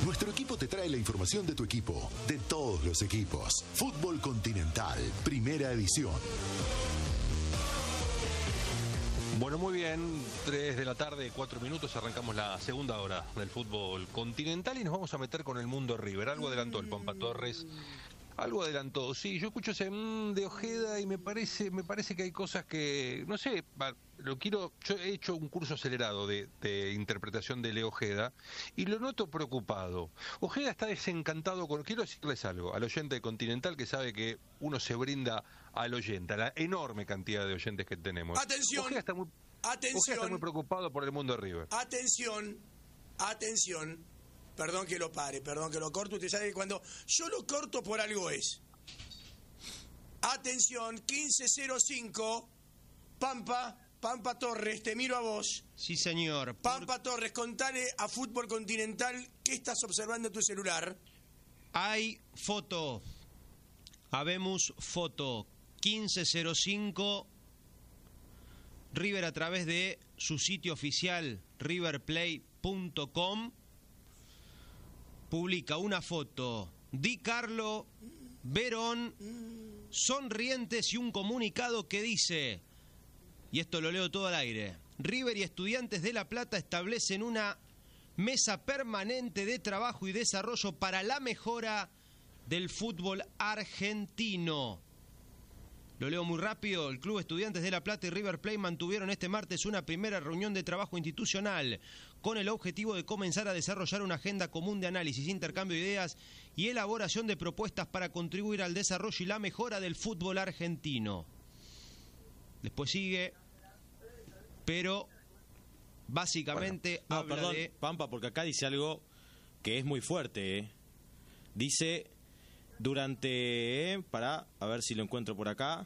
Nuestro equipo te trae la información de tu equipo, de todos los equipos. Fútbol Continental, primera edición. Bueno, muy bien, 3 de la tarde, 4 minutos, arrancamos la segunda hora del fútbol continental y nos vamos a meter con el mundo River. Algo adelantó el Pampa Torres, algo adelantó, sí, yo escucho ese de Ojeda y me parece que hay cosas que, no sé, yo he hecho un curso acelerado de interpretación de Leo Ojeda y lo noto preocupado. Ojeda está desencantado quiero decirles algo, al oyente de Continental que sabe que uno se brinda al oyente, a la enorme cantidad de oyentes que tenemos. Atención, Ojeda está muy preocupado por el mundo de River. Atención, perdón que lo pare, perdón que lo corto, usted sabe que cuando yo lo corto por algo es. Atención, 1505, Pampa Torres, te miro a vos. Sí, señor. Pampa Torres, contale a Fútbol Continental qué estás observando en tu celular. Hay foto. Habemos foto. 1505. River a través de su sitio oficial riverplay.com publica una foto. Di Carlo, Verón, sonrientes y un comunicado que dice, y esto lo leo todo al aire: River y Estudiantes de La Plata establecen una mesa permanente de trabajo y desarrollo para la mejora del fútbol argentino. Lo leo muy rápido. El Club Estudiantes de La Plata y River Plate mantuvieron este martes una primera reunión de trabajo institucional con el objetivo de comenzar a desarrollar una agenda común de análisis, intercambio de ideas y elaboración de propuestas para contribuir al desarrollo y la mejora del fútbol argentino. Después sigue, pero básicamente habla de... Pampa, porque acá dice algo que es muy fuerte, ¿eh? Dice... a ver si lo encuentro por acá.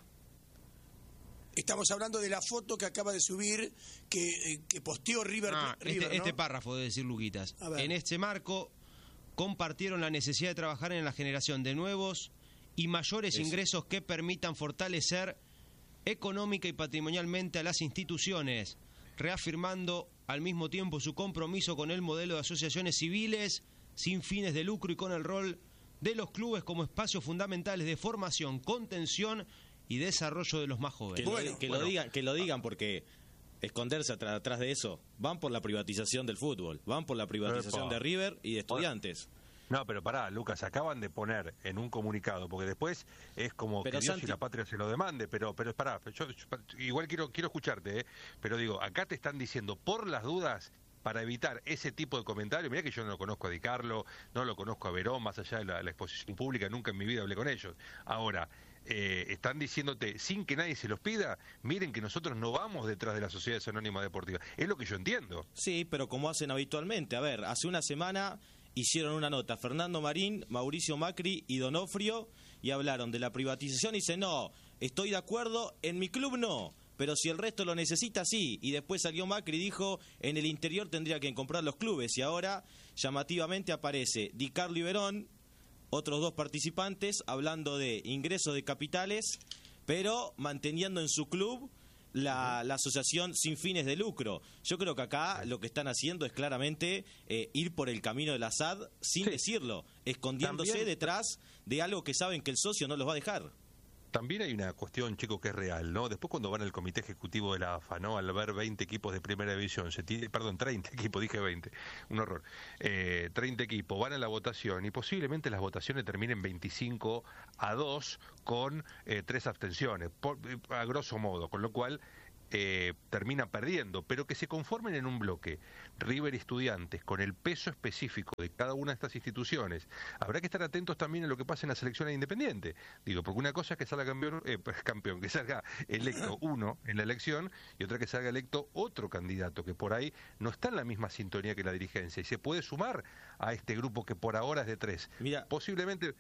Estamos hablando de la foto que acaba de subir, que posteó River. Este párrafo debe decir Luquitas. En este marco, compartieron la necesidad de trabajar en la generación de nuevos y mayores ingresos que permitan fortalecer económica y patrimonialmente a las instituciones, reafirmando al mismo tiempo su compromiso con el modelo de asociaciones civiles sin fines de lucro y con el rol de los clubes como espacios fundamentales de formación, contención y desarrollo de los más jóvenes. Que lo digan porque esconderse atrás de eso. Van por la privatización del fútbol, van por la privatización de River y de Estudiantes. No, pero pará, Lucas, acaban de poner en un comunicado, porque después es como que Dios y la patria se lo demande, pero pará, yo igual quiero escucharte, pero digo, acá te están diciendo por las dudas, para evitar ese tipo de comentarios. Mirá que yo no lo conozco a Di Carlo, no lo conozco a Verón, más allá de la exposición pública, nunca en mi vida hablé con ellos. Ahora, están diciéndote, sin que nadie se los pida, miren que nosotros no vamos detrás de las sociedades anónimas deportivas. Es lo que yo entiendo. Sí, pero como hacen habitualmente. A ver, hace una semana hicieron una nota Fernando Marín, Mauricio Macri y Donofrio, y hablaron de la privatización y dicen, no, estoy de acuerdo, en mi club no. Pero si el resto lo necesita, sí. Y después salió Macri y dijo, en el interior tendría que comprar los clubes. Y ahora, llamativamente, aparece Di Carlo y Verón, otros dos participantes, hablando de ingresos de capitales, pero manteniendo en su club la asociación sin fines de lucro. Yo creo que acá lo que están haciendo es claramente ir por el camino del Assad sin decirlo, escondiéndose detrás de algo que saben que el socio no los va a dejar. También hay una cuestión, chico, que es real, ¿no? Después cuando van al comité ejecutivo de la AFA, ¿no? Al ver 20 equipos de primera división, 30 equipos, dije 20, un horror, 30 equipos, van a la votación y posiblemente las votaciones terminen 25-2 con 3 abstenciones, a grosso modo, con lo cual termina perdiendo, pero que se conformen en un bloque River y Estudiantes con el peso específico de cada una de estas instituciones. Habrá que estar atentos también a lo que pasa en las elecciones independientes, digo, porque una cosa es que salga campeón, que salga electo uno en la elección y otra que salga electo otro candidato que por ahí no está en la misma sintonía que la dirigencia y se puede sumar a este grupo que por ahora es de 3. Mira, posiblemente